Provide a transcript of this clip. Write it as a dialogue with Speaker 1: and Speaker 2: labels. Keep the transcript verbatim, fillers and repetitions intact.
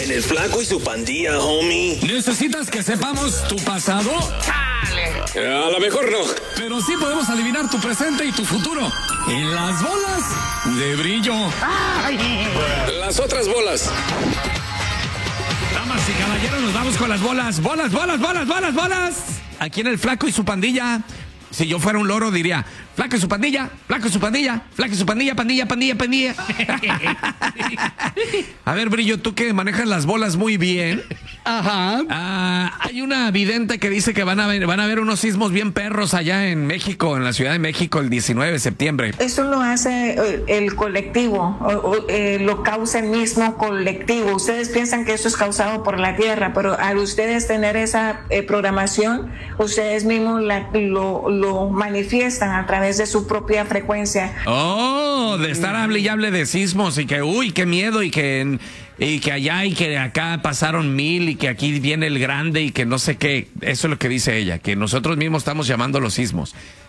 Speaker 1: En el Flaco y su Pandilla, homie.
Speaker 2: ¿Necesitas que sepamos tu pasado?
Speaker 1: Eh, a lo mejor no.
Speaker 2: Pero sí podemos adivinar tu presente y tu futuro. En las bolas de brillo.
Speaker 1: Las otras bolas.
Speaker 2: Damas y caballeros, nos vamos con las bolas. Bolas, bolas, bolas, bolas, bolas. Aquí en el Flaco y su Pandilla. Si yo fuera un loro diría, Flaco y su pandilla, Flaco y su pandilla, Flaco y su pandilla, pandilla, pandilla, pandilla. A ver, Brillo, tú que manejas las bolas muy bien.
Speaker 3: Ajá.
Speaker 2: Ah, hay una vidente que dice que van a ver, van a haber unos sismos bien perros allá en México, en la Ciudad de México, el diecinueve de septiembre.
Speaker 4: Eso lo hace eh, el colectivo, o, o, eh, lo causa el mismo colectivo. Ustedes piensan que eso es causado por la Tierra, pero al ustedes tener esa eh, programación, ustedes mismos la, lo, lo manifiestan a través de su propia frecuencia.
Speaker 2: Oh, de estar hable y hable de sismos y que, uy, qué miedo y que... Y que allá y que acá pasaron mil y que aquí viene el grande y que no sé qué. Eso es lo que dice ella, que nosotros mismos estamos llamando los sismos.